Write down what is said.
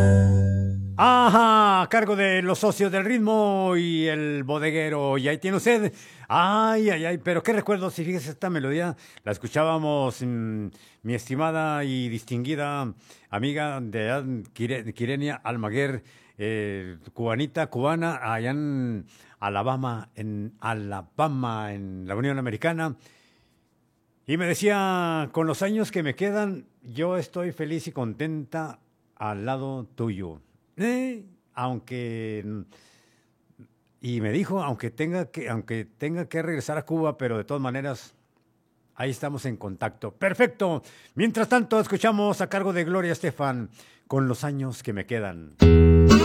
Ajá, a cargo de los socios del ritmo y el bodeguero. Y ahí tiene usted. Ay, ay, ay, pero qué recuerdo, si fíjese esta melodía, la escuchábamos, mi estimada y distinguida amiga de Quirenia Almaguer, cubanita, cubana, allá en Alabama, en la Unión Americana. Y me decía, con los años que me quedan, yo estoy feliz y contenta al lado tuyo. Aunque, y me dijo, aunque tenga que regresar a Cuba, pero de todas maneras, ahí estamos en contacto. Perfecto. Mientras tanto, escuchamos a cargo de Gloria Estefan, con los años que me quedan.